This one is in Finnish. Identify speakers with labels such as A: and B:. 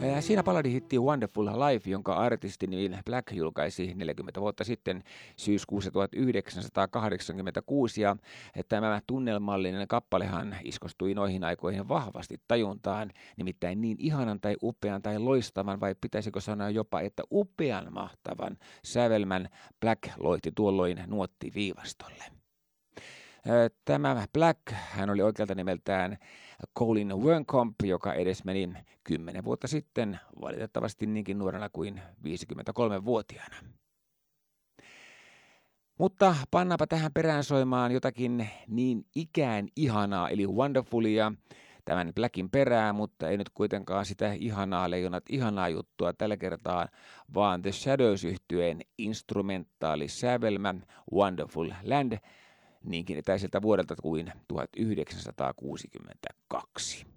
A: Siinä balladihitti Wonderful Life, jonka artisti Neil Black julkaisi 40 vuotta sitten syyskuussa 1986, ja tämä tunnelmallinen kappalehan iskostui noihin aikoihin vahvasti tajuntaan, nimittäin niin ihanan tai upean tai loistavan, vai pitäisikö sanoa jopa, että upean mahtavan sävelmän Black loihti tuolloin nuottiviivastolle. Tämä Black, hän oli oikealta nimeltään Colin Wernkomp, joka edes meni 10 vuotta sitten, valitettavasti niinkin nuorena kuin 53-vuotiaana. Mutta pannaanpa tähän perään soimaan jotakin niin ikään ihanaa, eli Wonderfulia, tämän Blackin perään, mutta ei nyt kuitenkaan sitä ihanaa leijonat ihanaa juttua tällä kertaa, vaan The Shadows-yhtyeen instrumentaalisävelmä Wonderful Land, niinkin etäiseltä vuodelta kuin 1962.